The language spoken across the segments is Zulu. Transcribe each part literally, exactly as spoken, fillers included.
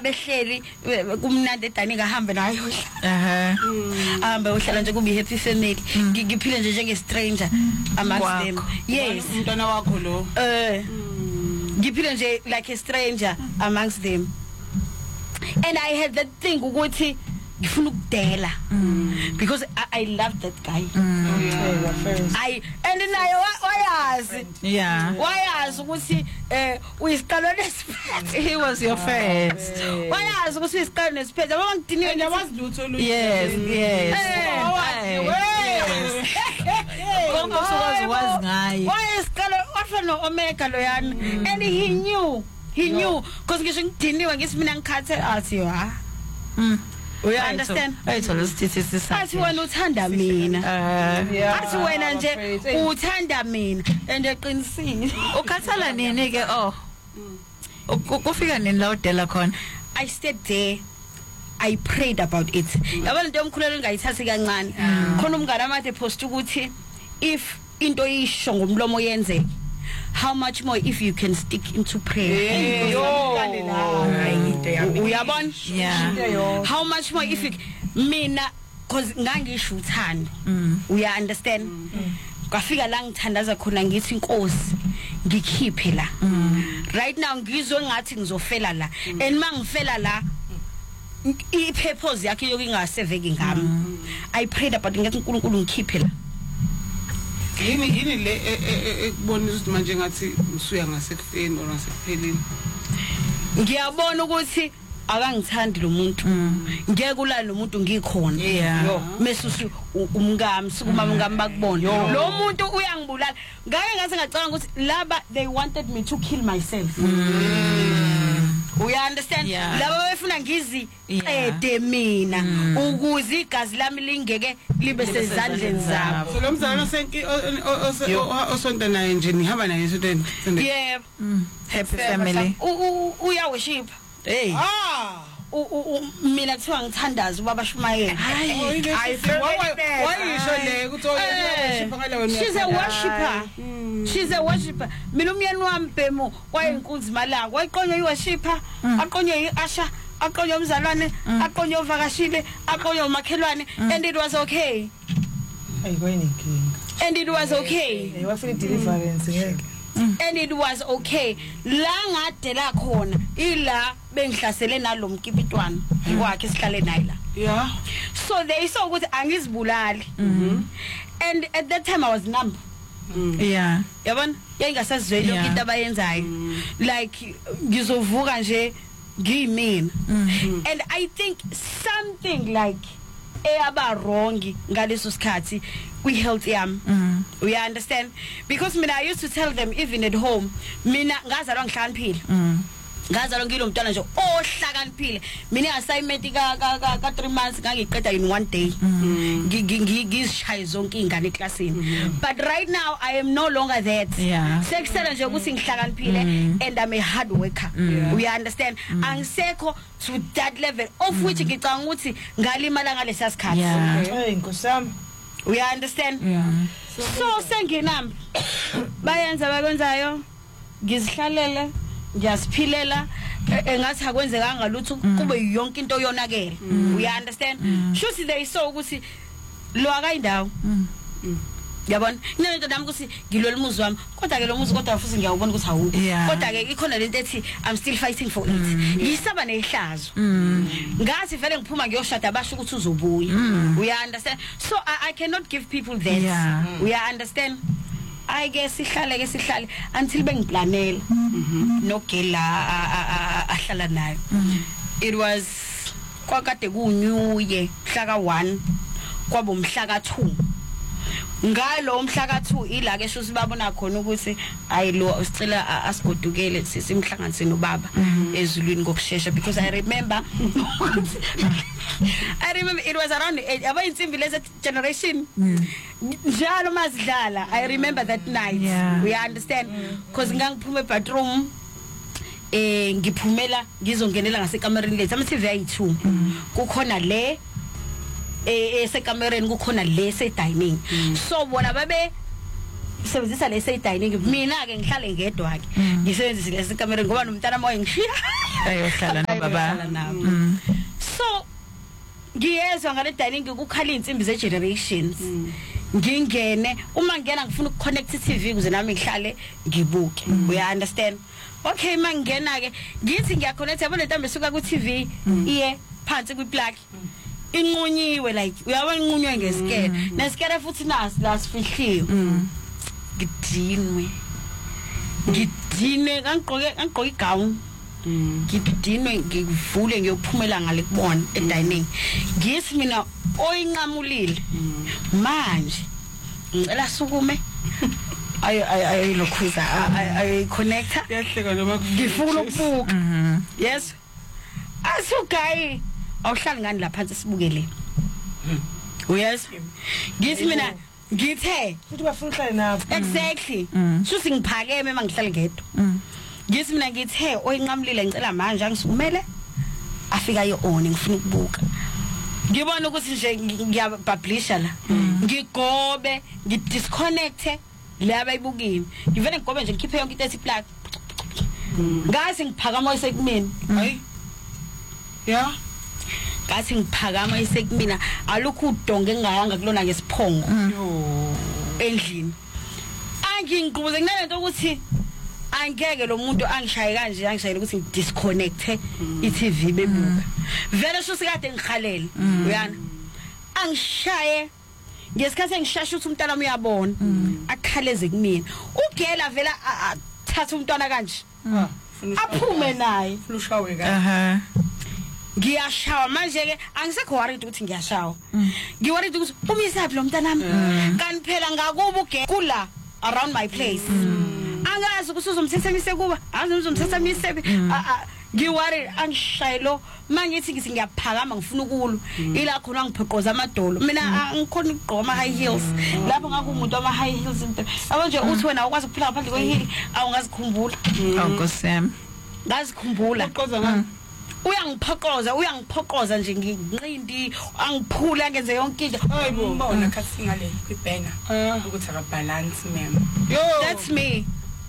behleli kumnandi edani ngahambe nayo aha ahambe uhlala nje kubi happy family ngiphile nje njenge stranger amongst them yes umntwana wakho lo eh ngiphile nje like a stranger amongst them and I had that thing ukuthi ngifuna ukudela because I, I love that guy yeah I and nayo wayazi yeah wayazi ukuthi eh uyisiqalo nesiphethe he was your first wayazi ukuthi uyisiqalo nesiphethe ngoba ngidiniwe nyawazi lutho lu yes yes konke sowazi wazi ngaye wayisiqalo wafana Omega loyana and he knew he knew because ngisho ngidiniwe ngisi mina ngikhathe athi ha mm you understand ayithola isithi sisasa athi wena uthanda mina eh athi wena nje uthanda mina and eqinisile ukhathala nini ke oh kufika nini la udela khona I stayed there I prayed about it yabona into omkhulelo ngayithathi kancane khona umngane amathe post ukuthi if into isho ngomlomo yenzeke how much more if you can stick into prayer uyabona yeah how much more if you mina cause ngangisho uthando you understand kwafika la ngithandaza khona ngithi inkosi ngikhiphe la right now ngizwe ngathi ngizofela la and mangifela la I purpose yakhe yokungaseveki ngami I prayed about ngathi uNkulunkulu ngikhiphe la yini yini le ekubonisa ukuthi manje ngathi usuya ngasekufeni or ngasekupheleni ngiyabona ukuthi akangithandi lo muntu ngeke ulala lo muntu ngikhona yeah mesusu umngami sikumama ngami bakubona lo muntu uyangibulala ngake ngase ngacanga ukuthi laba they wanted me to kill myself we understand laba befuna ngizi qede mina ukuze igazi lami lingeke libe sezandleni zabo so lo mzalwane senki osonta naye nje nihamba naye esonto yebo happy family uya worship hey ah mina kuthiwa ngithandaza ubaba Shumayela hayi wayisho le ukuthi worship ngaleyo she's a worshipper she's a worshipper mina umyeni wami Bhemu kwayinkunzi malanga wayiqonywa iworshipper aqonywe iasha aqonywe umzalwane aqonywe uvakashile aqonywe umakhelwane and it was okay ayikwenenkinga and it was okay wafuna deliverance ngeke and it was okay la ngade la khona ila bengihlasele nalomkipitwana yikwakhe sihlale naye la yeah so they saw ukuthi angizibulali and at that time I was numb yeah yabona yayingasazweli yonke into abayenzayo like ngizovuka nje ngiyimina and I think something like eyaba wrong ngaleso sikhathi we health yami we understand because mina I used to tell them even at home mina ngazalwa ngihlakaniphile ngazalwa ngilomntwana nje ohlakaniphile mina assignment ka ka three months ngangiqeda in one day ngizishaye zonke izingane eclassini but right now I am no longer that sekusela nje ukuthi ngihlakaniphile and I'm a hard worker we understand angisekho to that level of which ngicanga ukuthi ngalimala ngalesa sikhathi hey nkosami we understand so senginami bayenza bakwenzayo ngizihlalele ngiyasiphilela engathi akwenzeka ngalutho kube yonke into yonakele we understand shuthi they saw ukuthi lo akayindawo yabona nento nami ukuthi ngilwela umuzi wami kodwa ke lo muzi kodwa futhi ngiyawubona ukuthi awukho kodwa ke ikhona lento ethi I'm still fighting for it ngisaba nehlazo ngathi vele ngiphuma ngiyoshada abasho ukuthi uzobuya we understand so I, I cannot give people that yeah. we understand I guess sihlale ke sihlale until bengiplanela nogela ahlala nayo it was kwakade kunyuye mhla ka one kwabo mhla ka two ngalo umhla ka two ila ke sho sibabona khona ukuthi ayilo sicela asigodukele sisimhlanganise nobaba ezulwini ngokusheshsha because I remember I remember it was around aba insimbi lezi generation njalo mazidlala I remember that night yeah. we understand because ngangiphuma ebathroom eh ngiphumela ngizongenela ngasekamereni lethu ama T V ayi two kukhona le eh esekamereni kukhona le se dining so bona babe sebenzisa le say dining mina ke ngihlale ngedwa ke ngisebenzisa le kamereni ngoba nomntana moya ngishiya ayohlala baba. nabo. So ngiyezwa ngale dining ukukhala insimbi ze generations. Ngingene uma ngena ngifuna ukuconnect i-T V kuze nami ngihlale ngibuke. You understand? Okay mangena ke ngithi ngiyaconnect yabona ntombi esuka ku T V iye phansi kwi plug. Inqunyiwe like uyabona inqunywe ngesikele nesikele futhi nasi la sifihliwe. Ngidinwe. Ngidine ngigqoke ngigqoke igown. Ngidinwe ngivule ngiyophumela ngale kubona e dining. Ngithi mina oyinqamulile manje ngicela sukume ay ay ay lokhuza ay connector yahleka noma ngifuna ukubuka. Yes asugayi awuhlali ngani lapha phansi sibukele. Yes ngithi mina ngithe futhi bafuna uhlale nabo. Exactly suthi ngiphakeme mangihlale ngedwa. Ngithi mina ngithe oyinqamulile ngicela manje angisukumele afika yo on ngifuna ukubuka. Ngibona ukuthi nje ngiyapublisha la ngigobe ngidisconnecte le abayibukini ngivele ngigobe nje ngikhiphe yonke into ethi plug ngathi ngiphakama isekumini hayi ya ngathi ngiphakama isekumina alukho udonge engayanga kulona ngesiphongo yo endlini angingqubuze kunalento ukuthi angeke lo muntu angishaye kanje angishayile ukuthi ngidisconnecte i-T V bebuka vele shuthi kade ngikhalele uyana angishaye ngesikhathi engishasha ukuthi umntana wami uyabona akhaleze kumina ugela vela thatha umntwana kanje aphume naye flushawe ka aha ngiyashawa manje ke angisekho worried ukuthi ngiyashawa ngiworried ukuthi umisaphi lo mntana wami kanti phela ngakubo ugela around my place angazi ukuthi uzomthethamise kuba azi uzomthethamise ngiworried angishayelo mangithi ngithi ngiyaphakama ngifuna ukulu ila khona ngiphoqoza amadolo mina ngikhona ukugqoka ama high heels lapho ngaku umuntu ama high heels into abanje uthi wena ukwazi ukuphila ngaphandle kwe heel awungazikhumbula awukosem ngazikhumbula qoza ngani uyangiphoqoza uyangiphoqoza nje nginqindi angiphula ngenze yonke into hayibo Mbona khathi ngale kwibhena ukuthi aka balance mem. yo that's me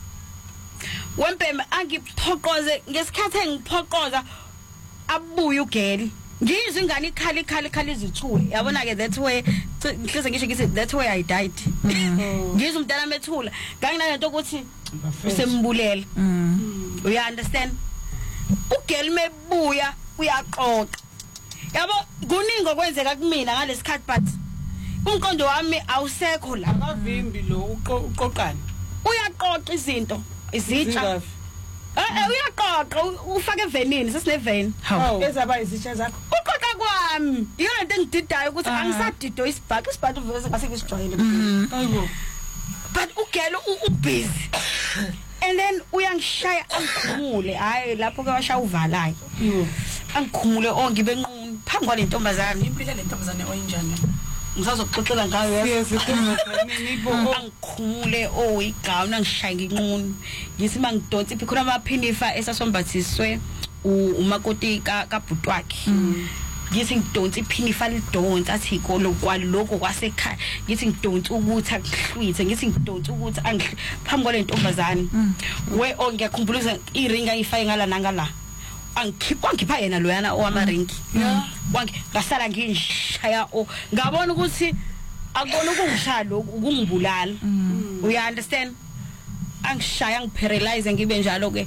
wempeme angiphoqoze ngesikhathi engiphoqoza abuye ugeli ngizwe ingane ikhala ikhala ikhala izithule yabona ke that way ngihleze ngisho ngithi that way I died ngizwe umntana methula nganginalento ukuthi usembulela you understand ugeli mebuya uyaxoxa yabo kuningi okwenzeka kumina ngalesikhathi but umqondo wami awusekho la akavimbi lo uqoqani uyaqoqa izinto izitsha eh uyaqoqa ufake evenini sesine hawu ezaba izitsha zakho uqoqa kwami iyona into engididayo ukuthi angisadido isibhaqi isibhaqi vese ngase ngisijwayele hayibo but ugelo ubusy and then uyangishaya angikhumule hayi lapho ke washaya uvalayo angikhumule ongibe nqunu phambi kwale ntombazane Impilo le ntombazane oyinjani? ngisazoxoxela ngayo siyazikhuluma nini ibo angikhumule oh igawuna ngishaya nginqunu ngithi mangidonsa iphikho amaphinifa esasombathiswe umakoti kabhuti wakhe ngithi ngidonsa iphinifa lidonsa athi ikolo kwaloko kwasekhaya ngithi ngidonsa ukuthi akuhlwithe ngithi ngidonsa ukuthi angihli phambi kwale ntombazane we oh ngiyakhumbula iringa ifaye ngala nangala angikhipha ngipha yena loyana owamaringi wangi ngasala ngishaya o ngabona ukuthi akubona ukungishaya lokhu ukungibulala you understand angishaya ngiparalyze ngibe njalo ke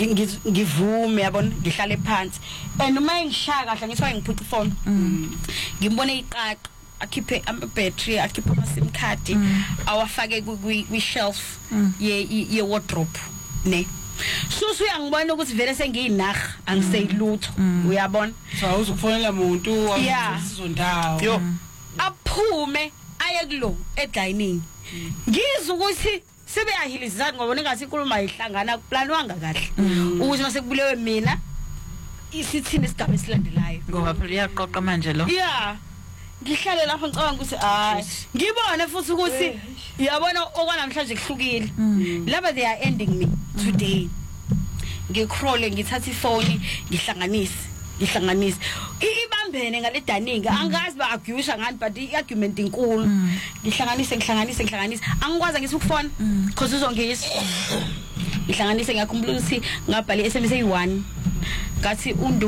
ngivume yabona ngihlale phansi and uma ngishaya kahle ngithiwa ngiphuca ifone ngimbone iqaqa akhiphe ama battery akhiphe ama sim card awafake kwi shelf ye ye wardrobe ne susu uyangibona ukuthi vele sengiyinaga angiseyilutho uyabona so awuzukufonela umuntu Yeah. awuzizondawo yo aphume aye kulo edining ngizwe ukuthi sebeyahilizana ngoba ningathi inkulumo ayihlangana kuplanwanga kahle ukuthi mase kubulewe mina isithini isigaba esilandelayo ngoba phela uyaqoqa manje lo yeah ngihlale lapho ngicabanga ukuthi hayi ngibone futhi ukuthi uyabona okwanamhlanje kuhlukile laba they are ending me today ngicrawle ngithatha ifoni ngihlanganise ngihlanganise ibambene ngale daningi angazi ba argusha ngani but i-argument inkulu ngihlanganise ngihlanganise ngihlanganise angikwazi ngithi ukufona because uzongiyisa ngihlanganise ngiyakhumbula ukuthi ngabhali i-S M S eyi one ngathi undu